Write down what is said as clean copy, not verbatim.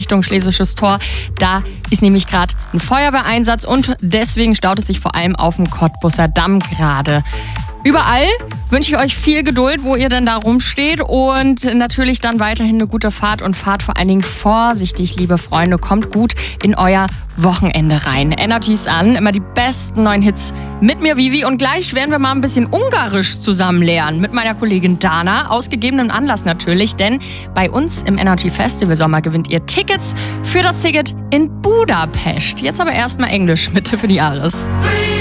Richtung Schlesisches Tor. Da ist nämlich gerade ein Feuerwehreinsatz und deswegen staut es sich vor allem auf dem Cottbuser Damm gerade. Überall wünsche ich euch viel Geduld, wo ihr denn da rumsteht und natürlich dann weiterhin eine gute Fahrt und fahrt vor allen Dingen vorsichtig, liebe Freunde. Kommt gut in euer Wochenende rein. Energy's an, immer die besten neuen Hits mit mir, Vivi. Und gleich werden wir mal ein bisschen Ungarisch zusammen lernen mit meiner Kollegin Dana. Aus gegebenem Anlass natürlich, denn bei uns im Energy Festival Sommer gewinnt ihr Tickets für das Ticket in Budapest. Jetzt aber erstmal Englisch mit Tiffany Aris.